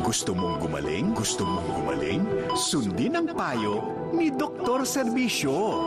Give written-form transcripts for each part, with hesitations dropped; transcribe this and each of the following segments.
Gusto mong gumaling? Gusto mong gumaling? Sundin ang payo ni Dr. Serbisyo.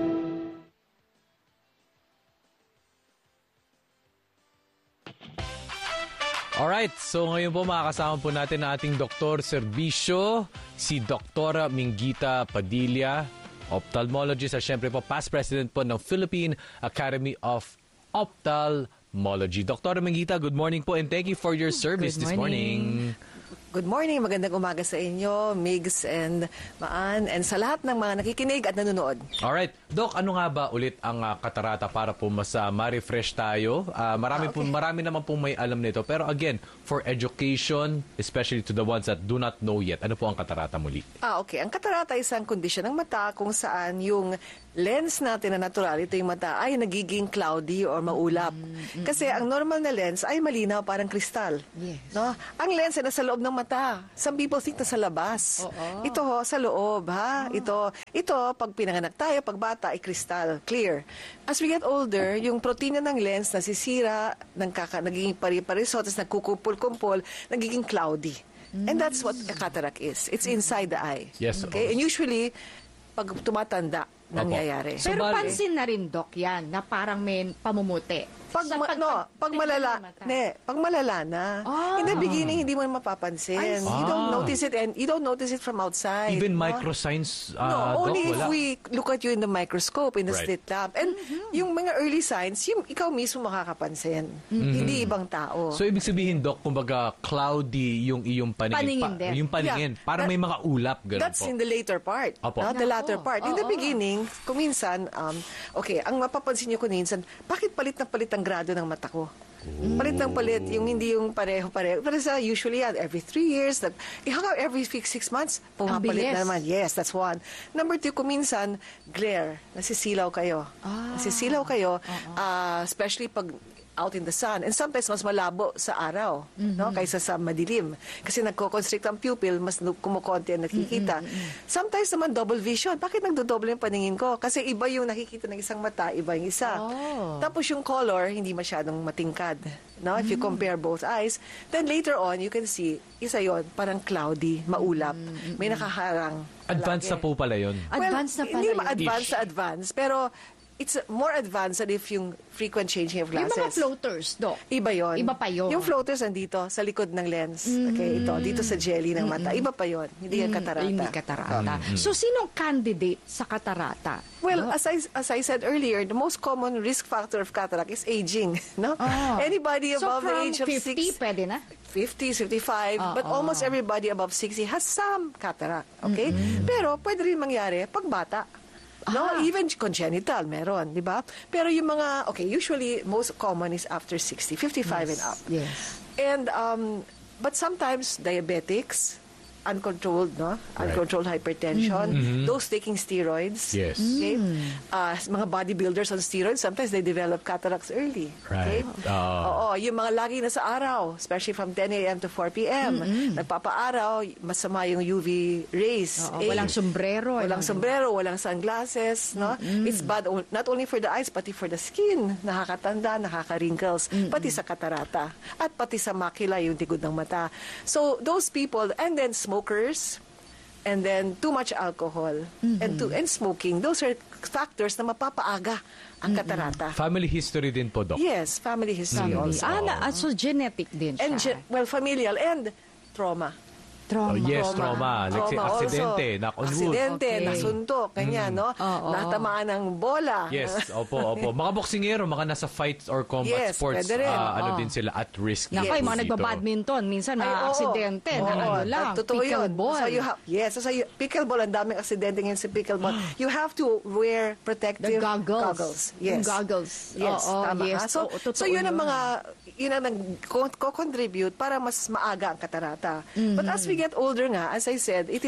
Alright, so ngayon po makakasama po natin ang ating Dr. Serbisyo, si Dr. Minguita Padilla, ophthalmologist at syempre po past president po ng Philippine Academy of Ophthalmology. Dr. Minguita, good morning po and thank you for your service this morning. Good morning, magandang umaga sa inyo, Migs and Maan, and sa lahat ng mga nakikinig at nanonood. Alright, Doc, ano nga ba ulit ang katarata para po mas ma-refresh tayo? Marami naman pong may alam nito, pero again, for education, especially to the ones that do not know yet, ano po ang katarata muli? Okay. Ang katarata ay isang kondisyon ng mata kung saan yung lens natin na natural, ito yung mata, ay nagiging cloudy or maulap. Kasi ang normal na lens ay malinaw, parang kristal. Yes. No? Ang lens ay nasa loob ng mata. Some people think nasa labas. Ito ho, sa loob, ha? Ito, pag pinanganak tayo, pag bata, ay kristal, clear. As we get older, yung protina ng lens nasisira, nagiging pari-pariso, tapos nagkukumpul-kumpul, nagiging cloudy. And that's what a cataract is. It's inside the eye. Yes, okay? And usually, pag tumatanda, nangyayari. Pero pansin na rin, Doc, yan, na parang may pamumuti. Pag malala na, in the beginning, hindi mo mapapansin. You don't notice it, and you don't notice it from outside. Even microsigns, No, only Doc, if wala? we look at you in the microscope, in the slit lamp. And yung mga early signs, ikaw mismo makakapansin. Hindi ibang tao. So, ibig sabihin, Doc, kumbaga, cloudy yung iyong paningin. Paningin din. Yung paningin. Yeah. Parang may mga ulap. Ganun That's po. in the later part. Opo. The latter part. In the beginning, kuminsan, ang mapapansin niyo kuminsan, bakit palit na palit ang grado ng mata ko? Palit ng palit, yung hindi yung pareho-pareho. Pero sa usually, every 3 years, every 6 months, pumapalit na naman. Yes, that's one. Number 2, kuminsan, glare. Nasisilaw kayo. Nasisilaw kayo, especially pag out in the sun. And sometimes mas malabo sa araw, no, kaysa sa madilim. Kasi nagko-constrict ang pupil, mas kumukonti ang nakikita. Sometimes naman double vision. Bakit nagdo-double yung paningin ko? Kasi iba yung nakikita ng isang mata, iba yung isa. Tapos yung color, hindi masyadong matingkad. No? If you compare both eyes, then later on, you can see, isa yon parang cloudy, maulap. May nakaharang. Advanced na po pala yun. Advanced na pala Hindi yun. advanced na advanced, pero it's more advanced than if yung frequent changing of glasses. Yung mga floaters, Doc. Iba yon. Iba pa yun. Yung floaters nandito, sa likod ng lens. Okay, dito sa jelly ng mata. Iba pa yon. Hindi yung katarata. Hindi katarata. So, sinong candidate sa katarata? Well, as I said earlier, the most common risk factor of cataract is aging. No? Anybody above the age of 50, pwede na? 50, 55, but almost everybody above 60 has some cataract. Okay? Pero pwede rin mangyari pag bata. No, even congenital meron, di ba? Pero yung mga, usually most common is after 60, 55 and up. Yes. And but sometimes diabetics, uncontrolled, no? Uncontrolled hypertension, those taking steroids. Yes. Okay? Mga bodybuilders on steroids, sometimes they develop cataracts early. Okay? Right. Oo, yung mga lagi na sa araw, especially from 10 a.m. to 4 p.m. Nagpapaaraw, masama yung UV rays. Walang sombrero. Walang sombrero, walang sunglasses, no? It's bad not only for the eyes, pati for the skin. Nakakatanda, nakaka-wrinkles, pati sa katarata, at pati sa macula, yung tigod ng mata. So, those people, and then smokers, and then too much alcohol, and smoking, those are factors na mapapaaga ang katarata. Family history din po, Doc. Yes, family history also. So genetic din siya. And familial and trauma. Trauma. Yes, trauma. Like aksidente, knock on wood. Aksidente, Okay. nasuntok, kanya, no? Natamaan ng bola. Yes, opo. Mga boksingero, mga nasa fights or combat Yes, sports, pwede rin. din sila at risk. Naku, Yes. yung mga nagbabadminton, minsan mga aksidente, na ano lang, totoo yun. pickleball. So pickleball, ang daming aksidente ngayon sa pickleball. You have to wear protective The goggles. Yes. Yung goggles. Yes, Oo, tama yes. ka. Oo, totoo So yun ang yun. yun ang nag-contribute para mas maaga ang katarata. But as we get older nga, as I said, it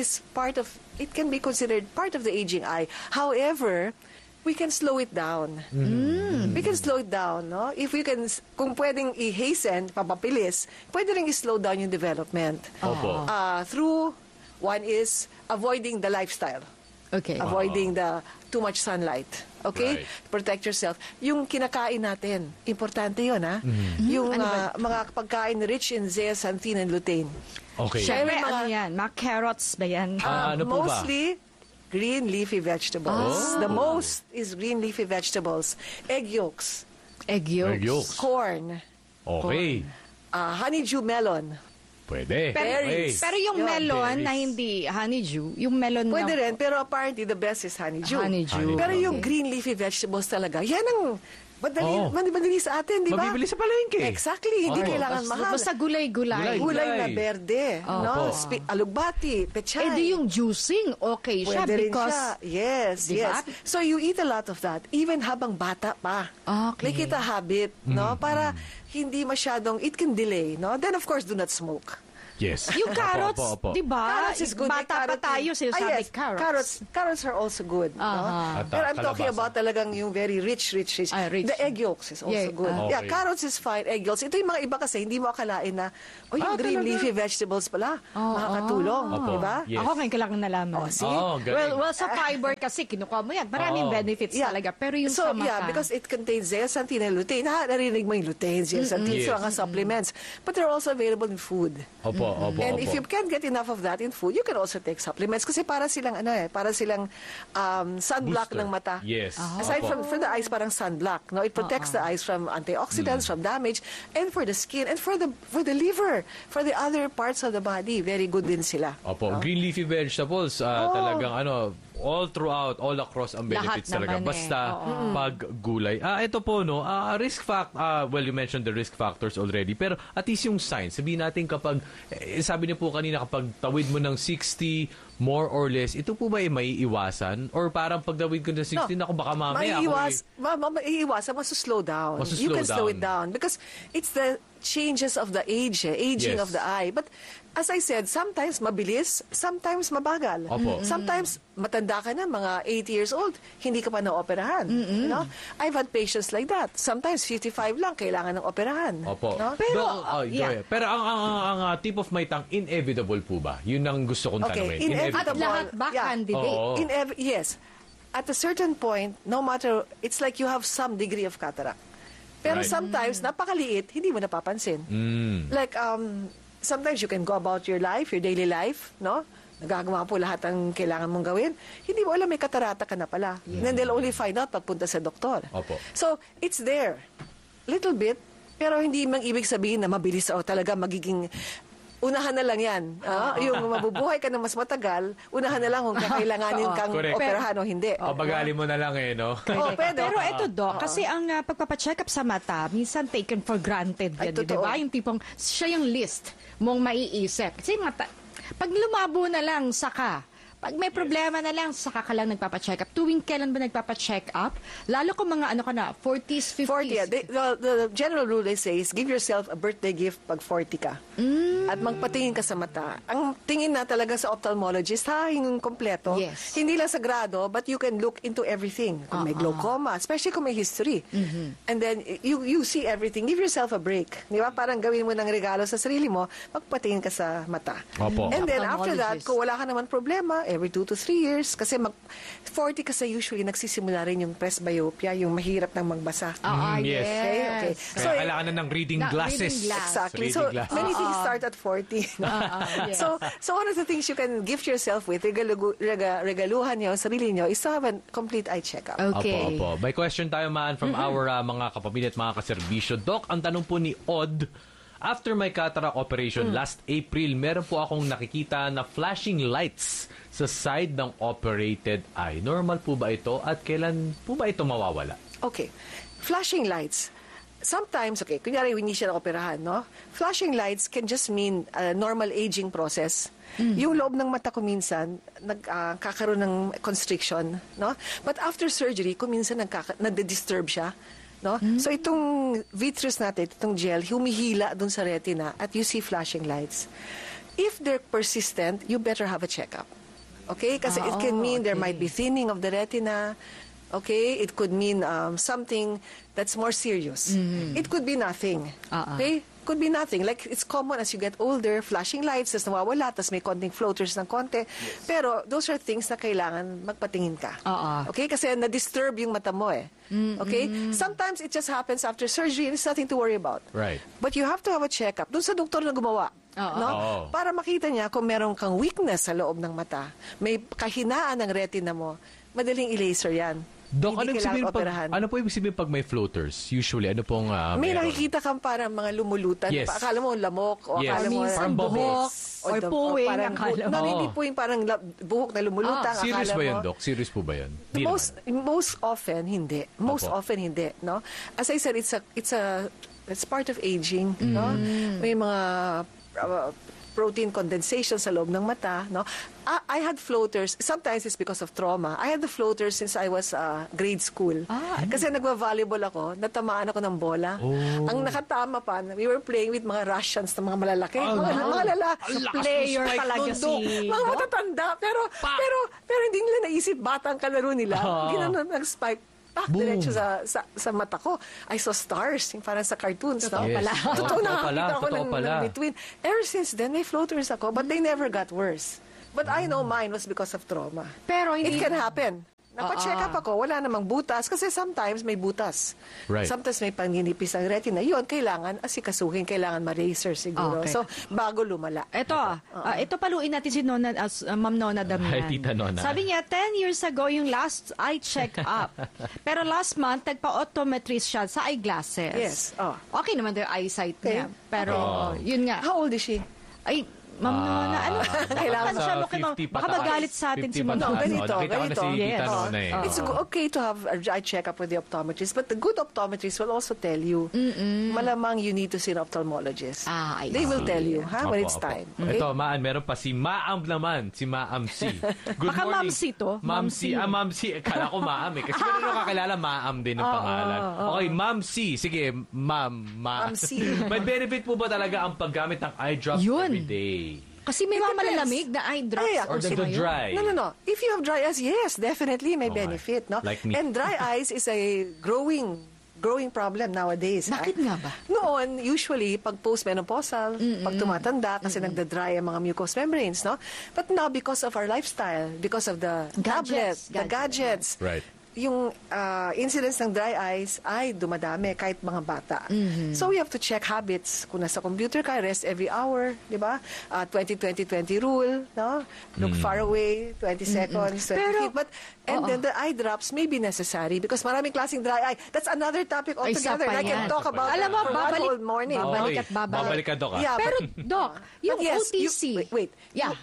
can be considered part of the aging eye. However, we can slow it down. We can slow it down, no? If we can, kung pwedeng i-hasten, papabilis, pwede rin i-slow down yung development. Opo. Through, one is avoiding the lifestyle. Okay. Avoiding the too much sunlight. Okay? Right. Protect yourself. Yung kinakain natin, importante yun, ha? Yung mga pagkain rich in zeaxanthin and lutein. Okay. Siyempre, May mga- ano yan? Mga carrots ba yan? Ano po ba? Mostly, green leafy vegetables. The most is green leafy vegetables. Egg yolks, Egg yolks. Egg yolks. corn, Okay. honeydew melon. Pwede. Berries. Pero yung Yun, melon berries. na hindi honeydew, yung melon Pwede na... rin, pero apparently the best is honeydew. Honeydew. Pero yung Okay. green leafy vegetables talaga, yan ang madali sa atin, di ba? Mabibili sa palengke. Exactly, hindi Opo. kailangan mahal. Basta gulay-gulay. Gulay na Gulay. berde, no? Opo. Alugbati, pechay. Eh di yung juicing, okay siya Pwede rin because... siya. Yes, Di ba? yes. So you eat a lot of that, even habang bata pa. Okay. Make it a habit, no? Para hindi masyadong, it can delay, no? Then of course, do not smoke. Yes. Yung carrots, Opo. di ba? Carrots is good. Bata pa May carrot tayo, in- sinasabi yes, carrots. Carrots are also good. No? Aha. At, Pero I'm talking kalabasa. about talagang yung very rich. Ah, rich. The egg yolks is also Yeah, good. okay. Yeah, carrots is fine. Egg yolks. Ito yung mga iba kasi, hindi mo akalain na, yung green talaga? leafy vegetables pala, makakatulong. Opo. Di ba? Yes. Ako ngayon kailangan nalaman. Oh, see? Oh, galing. Well, sa fiber kasi, kinukuha mo yan. Maraming Oo. benefits talaga. Pero yung so, sa mata... yeah, because it contains zeaxanthin and lutein. Narinig mo yung lutein, zeaxanthin, so Yes. mga supplements. But they're also available in food. Opo. And if you can't get enough of that in food, you can also take supplements kasi para silang sunblock Booster. ng mata. Yes. Aside Opo. from for the eyes, parang sunblock. No, it protects the eyes from antioxidants, from damage, and for the skin, and for the liver, for the other parts of the body, very good din sila. Opo, green leafy vegetables, talagang all throughout, all across ang Lahat benefits talaga. naman Basta Oo. pag gulay. Ito po, no, well, you mentioned the risk factors already, pero at least yung signs, sabihin natin kapag, sabi niyo po kanina, kapag tawid mo ng 60, more or less, ito po ba ay may iwasan? Or parang pag tawid ko ng 60, naku, baka mamaya Maiiwasan, masuslow down. Masuslow You can slow down. it down because it's the changes of the aging Yes. of the eye. But as I said, sometimes mabilis, sometimes mabagal. Opo. Sometimes matanda ka na, mga 80 years old, hindi ka pa na-operahan. You know? I've had patients like that. Sometimes 55 lang, kailangan ng operahan. Opo. No? Pero, go yeah. ahead. Pero ang tip of my tongue, inevitable po ba? Yun ang gusto kong Okay, tanungin. At lahat ba Yeah. candidate? Oo. Yes. At a certain point, no matter, it's like you have some degree of cataract. Pero Right. sometimes, napakaliit, hindi mo napapansin. Like, sometimes you can go about your life, your daily life, no? Nagagawa po lahat ang kailangan mong gawin. Hindi mo alam, may katarata ka na pala. And then they'll only find out pagpunta sa doktor. Opo. So, it's there. Little bit, pero hindi mang ibig sabihin na mabilis o talaga magiging... Unahan na lang yan. Yung mabubuhay ka na mas matagal, unahan na lang kung kakailanganin kang Correct. operahan o hindi. Pabagali mo na lang no? Oh, pwede. Pero ito, Doc, kasi ang pagpapacheck up sa mata, minsan taken for granted Ay, yan, di totoo. ba? Yung tipong, siya yung list mong maiisip. Kasi pag lumabo na lang, saka. Pag may problema na lang, saka ka lang nagpapacheck up. Tuwing kailan ba nagpapacheck up? Lalo kung mga 40s, 50s. 40. Yeah. The general rule they say is give yourself a birthday gift pag 40 ka. At magpatingin ka sa mata. Ang tingin na talaga sa ophthalmologist, yung kompleto. Yes. Hindi lang sa grado, but you can look into everything. Kung may glaucoma, especially kung may history. And then, you see everything. Give yourself a break. Di ba? Parang gawin mo ng regalo sa sarili mo, magpatingin ka sa mata. Opo. And then, after that, Ophthalmologist. kung wala ka naman problema, every 2 to 3 years, kasi 40 kasi usually nagsisimula rin yung presbyopia, yung mahirap nang magbasa. Yes. Okay. Kaya So, kailangan na ng reading glasses. reading glass. exactly. Reading So, glasses. many things start at 40. yes. So one of the things you can gift yourself with, regaluhan niyo, sarili niyo, is to have a complete eye checkup. Okay. Opo. May question tayo man from our mga kapamilya at mga kaserbisyo. Doc, ang tanong po ni Odd, after my cataract operation last April, meron po akong nakikita na flashing lights sa side ng operated eye. Normal po ba ito at kailan po ba ito mawawala? Okay. Flashing lights. Sometimes, okay, kunyari hindi siya na-operahan, no? Flashing lights can just mean a normal aging process. Yung loob ng mata ko minsan, nagkakaroon ng constriction, no? But after surgery, kung minsan nade-disturb siya, no? So itong vitreous natin, itong gel, humihila dun sa retina at you see flashing lights. If they're persistent, you better have a checkup. Okay? Kasi it can mean there might be thinning of the retina. Okay? It could mean something that's more serious. It could be nothing. Okay? Could be nothing. Like, it's common as you get older, flashing lights, tas nawawala, tas may konting floaters ng konti. Pero, those are things na kailangan magpatingin ka. Oo. Okay? Kasi na-disturb yung mata mo eh. Okay? Sometimes, it just happens after surgery and it's nothing to worry about. Right. But you have to have a checkup dun sa doktor na gumawa. Oo. No? Oo. Para makita niya kung meron kang weakness sa loob ng mata, may kahinaan ng retina mo, madaling i-laser yan. Dok, Hindi kailangan operahan. ano po ibig sabihin pag may floaters? Usually, ano pong May meron? nakikita kang parang mga lumulutan. Yes. Akala mo lamok o Yes. akala mo Minsan Parang bubbles. buhok or puwing, parang akala mo. No, hindi po yung parang buhok na lumulutang. Serious akala ba mo. yan, Dok? Serious po ba yan? Di Most often hindi. Most Opo. often hindi, no? As I said, it's part of aging, no? May mga protein condensation sa loob ng mata, no? I had floaters. Sometimes it's because of trauma. I had the floaters since I was grade school. Kasi nagva-volleyball ako, natamaan ako ng bola. Ang nakatama pa, we were playing with mga Russians na mga malalaki. Mga lalaki. Player talaga si Mga matatanda. Pero hindi nila naisip batang kalaro nila. Ginanon nag-spike. Boom. Diretso sa mata ko. I saw stars, yung parang sa cartoons. Totoo no? pala. Totoo Oo, nakakita ko totoo pala. ng between. Ever since then, may floaters ako, but they never got worse. But I know mine was because of trauma. Pero hindi... It can happen. Napa-check up ako, wala namang butas kasi sometimes may butas. Right. Sometimes may paninipis ang retina. Yun, kailangan asikasuhin, kailangan ma-razor siguro. Okay. So, bago lumala. Ito paluin natin si Nona, Ma'am Nona Damian. Hi, Tita Nona. Sabi niya, 10 years ago yung last eye check-up. Pero last month, nagpa-optometrist siya sa eyeglasses. Yes. Okay naman daw yung eyesight niya. Okay. Pero, yun nga. How old is she? Ay, Ma'am Nona, ano? Kailangan siya sa mo kay Ma'am? 50 Baka pataas. magalit sa atin si 50 Ma'am pataas. Nona. Ganito, Nakita ko na si ganito. Tita Yes. Nona eh. It's okay to have an eye checkup with the optometrist, but the good optometrist will also tell you, malamang you need to see an ophthalmologist. I They will see. tell you, when Opo, it's opo. time. Okay? Ito, Meron pa si Maam naman. Si Maam C. Good Baka morning. Ma'am C to? Ma'am C. Ma'am C. Kala ko Maam eh. Kasi meron nung kakilala, Maam din ang pangalan. Okay, Ma'am C. Sige, Ma'am C. May benefit po ba talaga ang paggamit ng eye drops Yun. every day? Kasi may It mga depends. malalamig na eye drops. Ay, Or kasi the dry? No. If you have dry eyes, yes, definitely may Okay. benefit, no? Like me. And dry eyes is a growing problem nowadays. Bakit nga ba? Noon, usually, pag postmenopausal, pag tumatanda, kasi nagda-dry ang mga mucous membranes, no? But now, because of our lifestyle, because of the Gadgets. tablets, the gadgets, Right. yung incidence ng dry eyes ay dumadami kahit mga bata. So we have to check habits. Kung nasa computer ka, rest every hour, di ba? 20-20-20 rule, no? Look far away, 20 seconds, 20 Pero- feet. And then the eye drops may be necessary because maraming klaseng dry eye. That's another topic Ay, isa altogether. pa I can yan. talk about Alam mo, for one babalik- whole morning. babalik Okay. at babalik. Babalik ka, Doc. Yeah, Pero, but- Doc, yung But yes, OTC. wait. Yeah.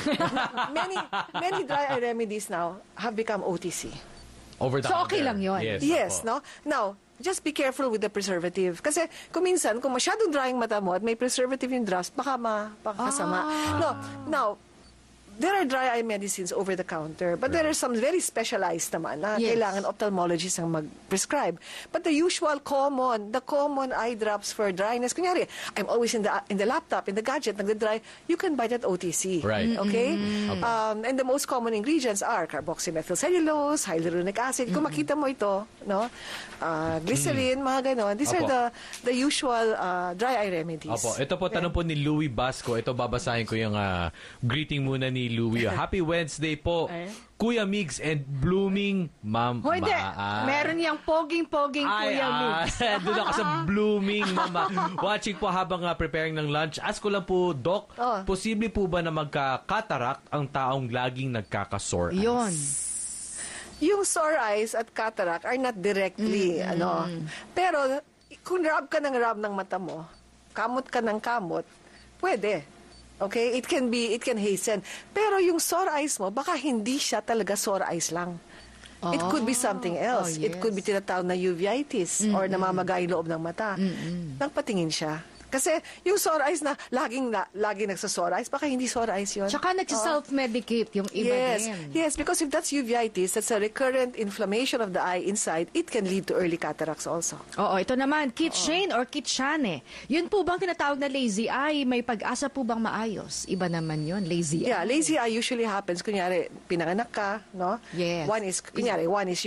Many dry eye remedies now have become OTC. Over the So, okay counter. lang yun? Yes, opo. no? Now, just be careful with the preservative. Kasi kung minsan, kung masyadong drying mata mo at may preservative yung drops, baka mapakasama. No, now, there are dry eye medicines over the counter, but there are some very specialized naman na Yes. kailangan ophthalmologist ang mag-prescribe. But the usual common eye drops for dryness, kunyari, I'm always in the laptop, in the gadget, nagda-dry, you can buy that OTC. Right. Okay? And the most common ingredients are carboxymethylcellulose, hyaluronic acid. Kung makita mo ito, no? Glycerin, mga ganon. These are Opo. the usual dry eye remedies. Opo, ito po tanong po ni Louie Basco. Ito babasahin ko yung greeting muna ni Louie. Happy Wednesday po. Kuya Migs and blooming Ma'am Hindi. Maa. Meron niyang poging-poging Kuya Migs. Doon ako sa blooming mama. Watching po habang preparing ng lunch. Ask ko lang po, Doc, posible po ba na magka-cataract ang taong laging nagkaka-sore eyes? Yun. Yung sore eyes at cataract are not directly, Pero, kung rub ka ng mata mo, kamot ka ng kamot, pwede. Okay? It can hasten. Pero yung sore eyes mo, baka hindi siya talaga sore eyes lang. It could be something else. It could be tinatawag na uveitis or namamagay loob ng mata. Nagpatingin siya. Kasi yung sore eyes na laging nagsasore eyes, baka hindi sore eyes yun. Tsaka nagsa-self-medicate yung iba din. Yes, because if that's uveitis, that's a recurrent inflammation of the eye inside, it can lead to early cataracts also. Oo, ito naman, Kit Shane or Kit Shane. Yun po bang tinatawag na lazy eye? May pag-asa po bang maayos? Iba naman yun, lazy eye. Yeah, lazy eye usually happens, kunyari, pinanganak ka, no? Yes. One is you had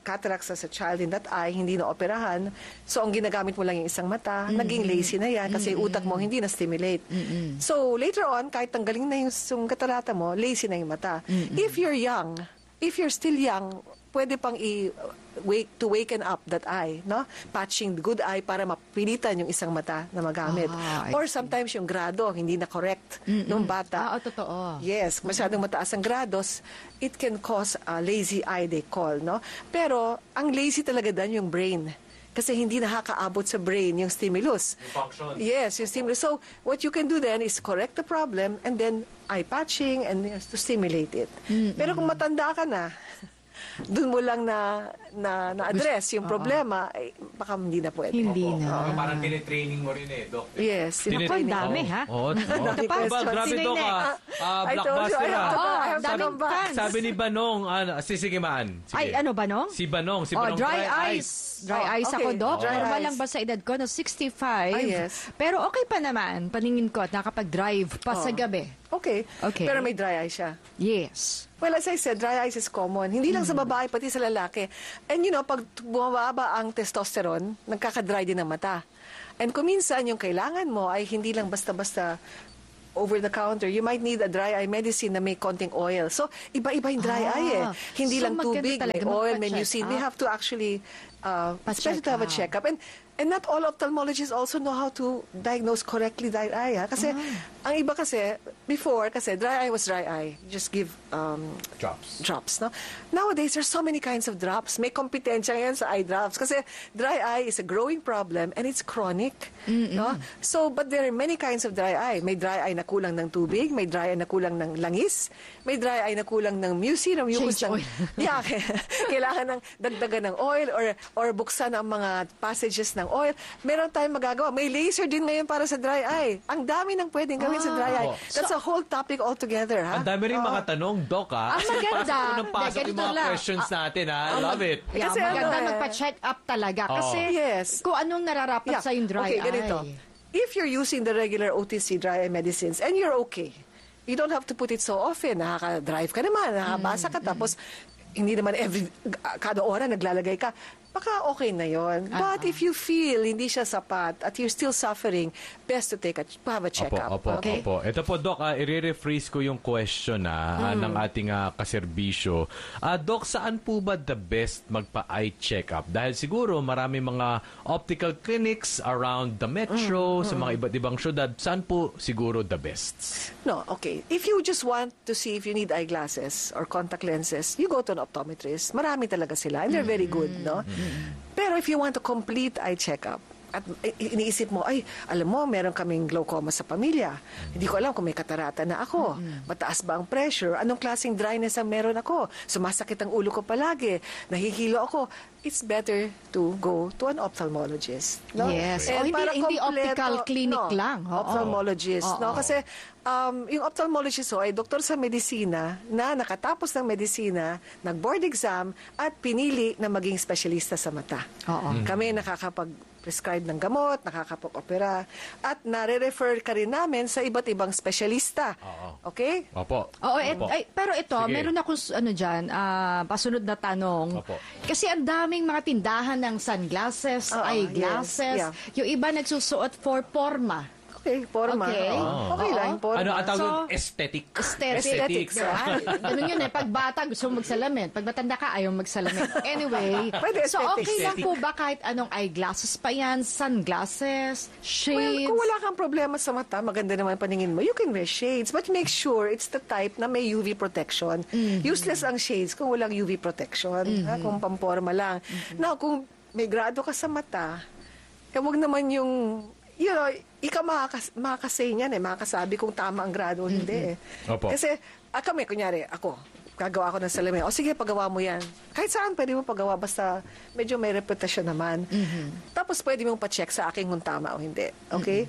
cataracts as a child in that eye, hindi na operahan. So, ang ginagamit mo lang yung isang mata, naging lazy na yan kasi utak mo hindi na-stimulate. So, later on, kahit tanggalin na yung katarata mo, lazy na yung mata. If you're young, if you're still young, pwede pang waken up that eye, no? Patching the good eye para mapilitan yung isang mata na magamit. Or sometimes yung grado, hindi na correct nung bata. Totoo. Yes, masyadong mataas ang grados, it can cause a lazy eye, they call, no? Pero, ang lazy talaga dan yung brain. Kasi hindi nakakaabot sa brain yung stimulus. Yung function. Yes, yung stimulus. So, what you can do then is correct the problem and then eye patching and to stimulate it. Pero kung matanda ka na, doon mo lang na-address yung problema, ay, baka hindi na pwede. Hindi na. Parang tinitraining mo rin Doc. Yes. Ang dami, ha? Oo. Dami Ba, question. grabe, Sino Doc, yung next? I told you, blockbuster, I have to- I have to daming come back. fans. Sabi ni Banong, sige maan. Sige. Ay, ano ba, no? Si Banong, Dry eyes. Dry Oh, eyes okay. ako, Doc. Dry Normal eyes. lang ba sa edad ko na 65? Yes. Pero okay pa naman, paningin ko, at nakapag-drive pa sa gabi. Okay. Okay. Pero may dry eye siya. Yes. Well, as I said, dry eyes is common. Hindi lang sa babae, pati sa lalaki. And you know, pag bumababa ang testosterone, nagkaka-dry din ang mata. And kung minsan, yung kailangan mo ay hindi lang basta-basta over the counter. You might need a dry eye medicine na may konting oil. So, iba-iba yung dry eye eh. Hindi So lang maganda tubig, talaga may oil, may magpa-check mucin. We up. have to actually especially to have a check checkup. And not all ophthalmologists also know how to diagnose correctly dry eye. Ha? Kasi, ang iba kasi, before, kasi dry eye was dry eye. You just give drops, no? Nowadays, there's so many kinds of drops. May kompetensya ngayon sa eye drops. Kasi dry eye is a growing problem and it's chronic. No? So, but there are many kinds of dry eye. May dry eye na kulang ng tubig, may dry eye na kulang ng langis, may dry eye na kulang ng mucin, ng mucus Change ng... oil. Yeah, kailangan ng dagdagan ng oil or buksan ang mga passages ng oil. Meron tayong magagawa. May laser din ngayon para sa dry eye. Ang dami ng pwedeng gawin sa dry eye. That's a whole topic altogether, ha? Ang dami rin mga tanong, Doc, ha? Ang maganda. Pasok yung mga Ganito questions natin, ha? Love it. Yeah, Kasi maganda ano eh. magpa-check up talaga. Kasi Yes. kung anong nararapat sa yung dry okay, eye. ganito. If you're using the regular OTC dry eye medicines and you're okay, you don't have to put it so often. Nakaka-drive ka naman, nakabasa ka, tapos hindi naman kada ora naglalagay ka. Baka okay na yon. But if you feel hindi siya sapat at you're still suffering, best to have a checkup. Opo. Okay? Ito po, Doc, i-rephrase ko yung question ng ating kaserbisyo. Doc, saan po ba the best magpa-eye check-up? Dahil siguro marami mga optical clinics around the metro, sa mga iba't ibang syudad. Saan po siguro the best? No, okay. If you just want to see if you need eyeglasses or contact lenses, you go to an optometrist. Marami talaga sila and they're very good, no? Pero if you want a complete eye checkup, at iniisip mo, ay, alam mo, meron kaming glaucoma sa pamilya. Hindi ko alam kung may katarata na ako. Mataas ba ang pressure? Anong klaseng dryness ang meron ako? Sumasakit ang ulo ko palagi. Nahihilo ako. It's better to go to an ophthalmologist. No? Yes. And Hindi para optical kompleto- clinic lang. Oo. Ophthalmologist. No? Kasi yung ophthalmologist ay doktor sa medisina na nakatapos ng medisina, nag-board exam at pinili na maging specialista sa mata. Oo. Kami nakakapag-prescribe ng gamot, nakakapag-opera, at nare-refer ka rin namin sa iba't ibang specialista. Okay? Opo. Oo, Opo. pero ito, Sige. meron akong pasunod na tanong. Opo. Kasi ang daming mga tindahan ng sunglasses, Oo, eyeglasses. yes, yeah. Yung iba nagsusuot for forma. Okay, forma. Okay. Okay lang, forma. Ano ang tawag So, doon? Aesthetic. Aesthetics. Ganun yun eh. Pag bata, gusto mo magsalamin. Pag matanda ka, ayaw magsalamin. Anyway, Pwede so okay aesthetics. lang po ba kahit anong eyeglasses pa yan, sunglasses, Well, shades? kung wala kang problema sa mata, maganda naman paningin mo, you can wear shades. But make sure it's the type na may UV protection. Useless ang shades kung walang UV protection. Ha? Kung pamporma lang. Now, kung may grado ka sa mata, huwag naman yung, you know, ikaw makakasay niyan makakasabi kung tama ang grado o hindi Opo. Kasi, kami, kunyari, ako, gagawa ako ng salamin. O sige, pagawa mo yan. Kahit saan pwede mo pagawa, basta medyo may reputasyon naman. Tapos pwede mong pa-check sa akin kung tama o hindi. Okay?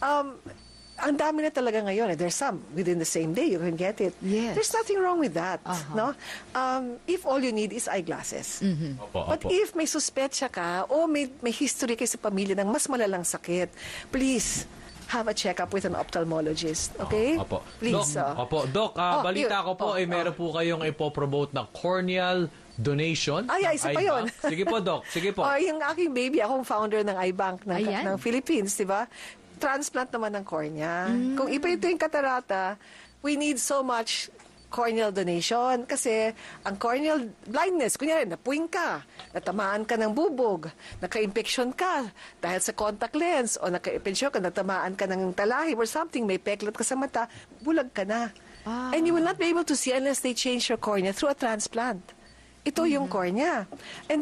Ang dami na talaga ngayon. There's some within the same day you can get it. Yes. There's nothing wrong with that. No? If all you need is eyeglasses. Opo, But opo. if may suspetsya ka o may history kayo sa pamilya ng mas malalang sakit, please have a checkup with an ophthalmologist. Okay? Opo. Please. Doc, balita ko po, meron po kayong ipopromote na corneal Donation? Isa pa yun. Sige po, Doc. Sige po. Yung aking baby, akong founder ng iBank Ayan. ng Philippines, di ba? Transplant naman ng cornea. Kung iba ito yung katarata, we need so much corneal donation kasi ang corneal blindness, kunyari, napuwing ka, natamaan ka ng bubog, naka-infection ka dahil sa contact lens o naka-infection ka, natamaan ka ng talahib or something, may peklat ka sa mata, bulag ka na. And you will not be able to see unless they change your cornea through a transplant. Ito yung cornea. And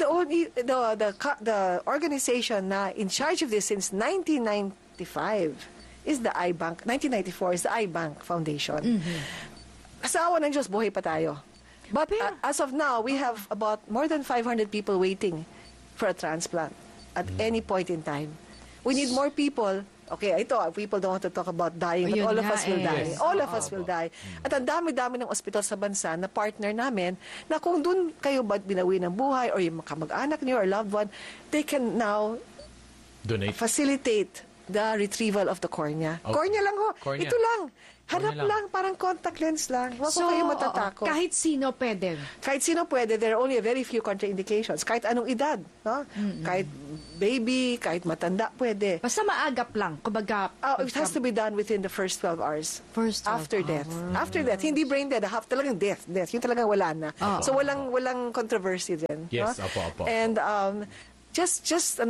the organization na in charge of this since 1995 is the iBank. 1994 is the iBank Foundation. Sa awa ng Diyos, buhay pa tayo. But as of now, we have about more than 500 people waiting for a transplant at any point in time. We need more people. Okay, ito, people don't want to talk about dying, but Yun all of nga us will die. Yes. All of us will die. At ang dami-dami ng ospital sa bansa na partner namin, na kung doon kayo ba binawi ng buhay or yung kamag-anak niyo or loved one, they can now Donate. facilitate the retrieval of the cornea. Okay. Cornea lang ho. Cornea. Ito lang. Harap Cornea lang. lang. Parang contact lens lang. Huwag po kayo matatakot. kahit sino pwede. Kahit sino pwede, there are only a very few contraindications. Kahit anong edad. No? Kahit baby, kahit matanda, pwede. Basta maagap lang. Kumbaga, It has to be done within the first 12 hours. First 12 After death. After death. Hindi brain dead. Talagang death. Yung talagang wala na. So walang controversy din. Yes, no? opo. And just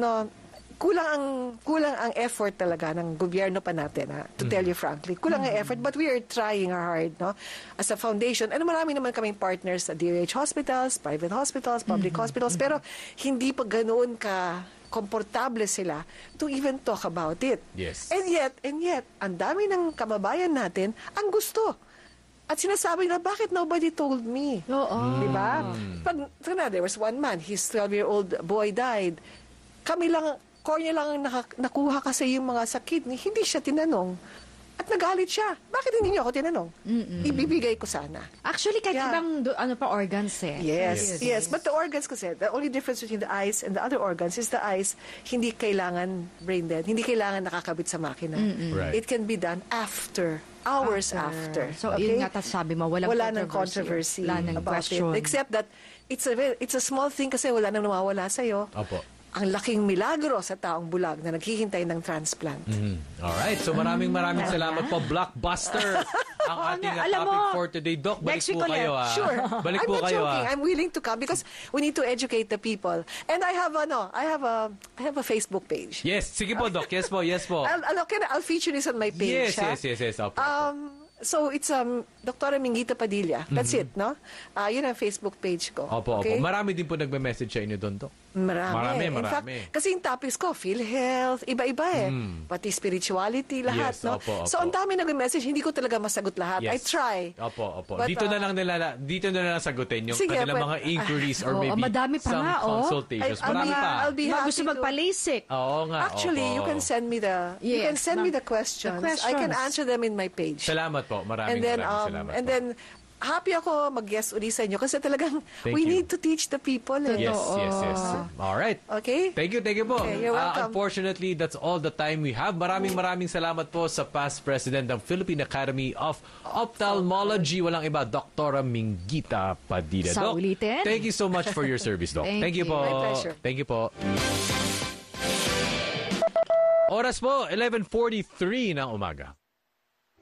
kulang ang effort talaga ng gobyerno pa natin, to tell you frankly. Kulang ang effort, but we are trying hard, no? As a foundation, marami naman kaming partners sa DOH hospitals, private hospitals, public hospitals, pero hindi pa ganoon ka komportable sila to even talk about it. Yes. And yet, ang dami ng kababayan natin ang gusto. At sinasabi na, bakit nobody told me? Oo. Diba? There was one man, his 12-year-old boy died. Kami lang, cornea lang ang nakuha kasi yung mga sakit. Hindi siya tinanong. At nagalit siya. Bakit hindi niyo ako tinanong? Ibibigay ko sana. Actually, kahit Yeah. ibang organs eh. Yes. But the organs kasi, the only difference between the eyes and the other organs is the eyes, hindi kailangan brain dead. Hindi kailangan nakakabit sa makina. Right. It can be done hours after. So, yun nga sabi mo, Wala nang controversy Wala nang about question. it. Except that it's a small thing kasi wala nang nawawala sa'yo. Opo. Ang laking milagro sa taong bulag na naghihintay ng transplant. Alright, so maraming salamat po. Blockbuster ang ating Alam topic mo, for today. Doc, balik next week po kayo. ulit. Sure. Balik I'm po not kayo. joking. I'm willing to come because we need to educate the people. And I have a Facebook page. Yes, sige po, Doc. Yes po. I'll feature this on my page. Yes. Opo. So it's Dr. Mingita Padilla. That's it, no? Yun ang Facebook page ko. Opo. Okay? Marami din po nagme-message sa inyo doon, Doc. Marami. In fact, Marami. kasi yung topics ko, PhilHealth, iba-iba eh. Pati spirituality, lahat, Yes, no? opo. So, ang dami nag-message, hindi ko talaga masagot lahat. I Yes. try. Opo. But, dito na lang sagutin yung sige, kanilang but- mga inquiries or Oo, maybe madami pa some nga, consultations. Marami pa. I'll be Mga happy gusto to- magpa-LASIK. Oo nga. Actually, opo. you can send me the questions. I can answer them in my page. Salamat po. Maraming salamat And po. then, happy ako mag-guest uli sa inyo kasi talagang Thank we you. need to teach the people. Eh. Yes. All right. Okay? Thank you po. Okay, you're welcome. Unfortunately, that's all the time we have. Maraming salamat po sa past president ng Philippine Academy of Ophthalmology. Walang iba, Dr. Mingita Padilla. Sa Doc, ulitin. thank you so much for your service, Doc. Thank you you. po. My pleasure. Thank you po. Oras po, 11:43 ng umaga.